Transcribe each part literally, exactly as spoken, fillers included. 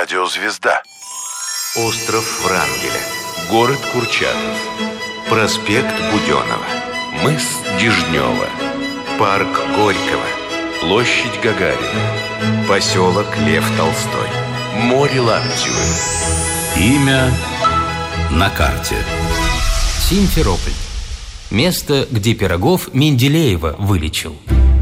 Радиозвезда. Остров Врангеля. Город Курчатов. Проспект Буденова. Мыс Дежнева. Парк Горького. Площадь Гагарина. Поселок Лев Толстой. Море Лаптевы. Имя на карте. Симферополь. Место, где Пирогов Менделеева вылечил.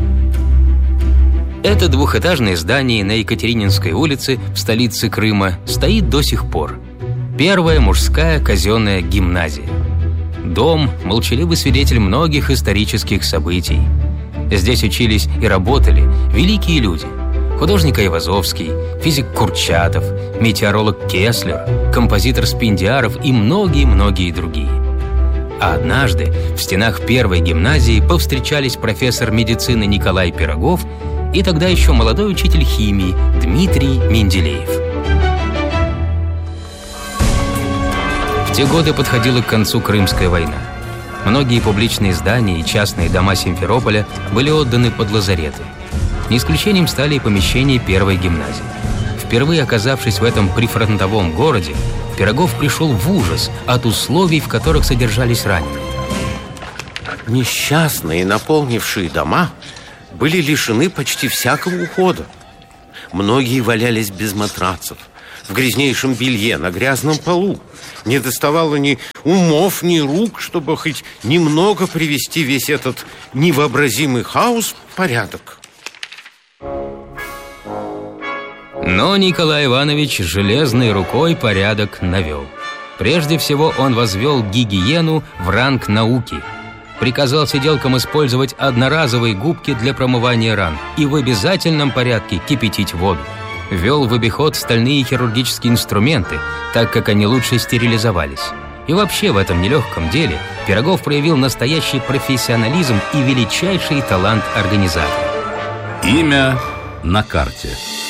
Это двухэтажное здание на Екатерининской улице в столице Крыма стоит до сих пор. Первая мужская казенная гимназия. Дом – молчаливый свидетель многих исторических событий. Здесь учились и работали великие люди. Художник Айвазовский, физик Курчатов, метеоролог Кеслер, композитор Спендиаров и многие-многие другие. А однажды в стенах первой гимназии повстречались профессор медицины Николай Пирогов и тогда еще молодой учитель химии Дмитрий Менделеев. В те годы подходила к концу Крымская война. Многие публичные здания и частные дома Симферополя были отданы под лазареты. Не исключением стали и помещения первой гимназии. Впервые оказавшись в этом прифронтовом городе, Пирогов пришел в ужас от условий, в которых содержались раненые. Несчастные, наполнившие дома, были лишены почти всякого ухода. Многие валялись без матрацев, в грязнейшем белье, на грязном полу. Не доставало ни умов, ни рук, чтобы хоть немного привести весь этот невообразимый хаос в порядок. Но Николай Иванович железной рукой порядок навел. Прежде всего он возвел гигиену в ранг науки. Приказал сиделкам использовать одноразовые губки для промывания ран и в обязательном порядке кипятить воду. Ввел в обиход стальные хирургические инструменты, так как они лучше стерилизовались. И вообще в этом нелегком деле Пирогов проявил настоящий профессионализм и величайший талант организатора. Имя на карте.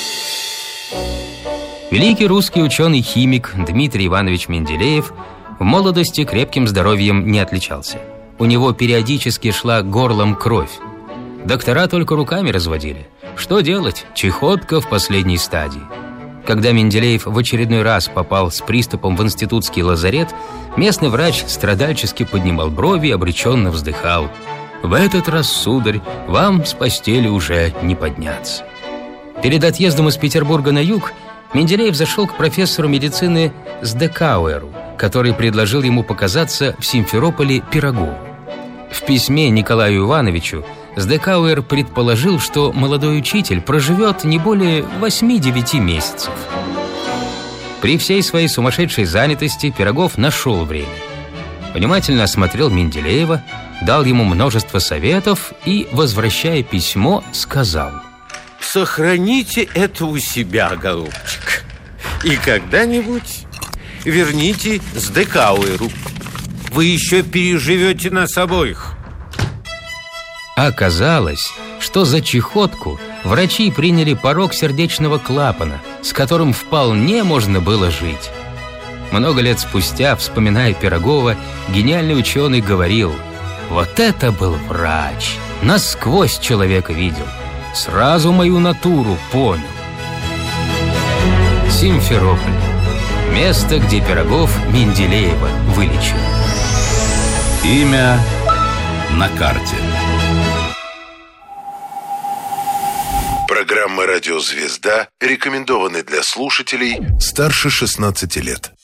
Великий русский ученый-химик Дмитрий Иванович Менделеев в молодости крепким здоровьем не отличался. У него периодически шла горлом кровь. Доктора только руками разводили. Что делать? Чехотка в последней стадии. Когда Менделеев в очередной раз попал с приступом в институтский лазарет, местный врач страдальчески поднимал брови и обреченно вздыхал. «В этот раз, сударь, вам с постели уже не подняться». Перед отъездом из Петербурга на юг Менделеев зашел к профессору медицины Сдекауэру, который предложил ему показаться в Симферополе Пирогову. В письме Николаю Ивановичу Сдекауэр предположил, что молодой учитель проживет не более восьми-девяти месяцев. При всей своей сумасшедшей занятости Пирогов нашел время. Внимательно осмотрел Менделеева, дал ему множество советов и, возвращая письмо, сказал: «Сохраните это у себя, голубчик, и когда-нибудь верните Сдекауэру. Вы еще переживете нас обоих». Оказалось, что за чехотку врачи приняли порок сердечного клапана, с которым вполне можно было жить. Много лет спустя, вспоминая Пирогова, гениальный ученый говорил: «Вот это был врач! Насквозь человека видел. Сразу мою натуру понял». Симферополь. Место, где Пирогов Менделеева вылечил. Имя на карте. Программа «Радиозвезда» рекомендованы для слушателей старше шестнадцати лет.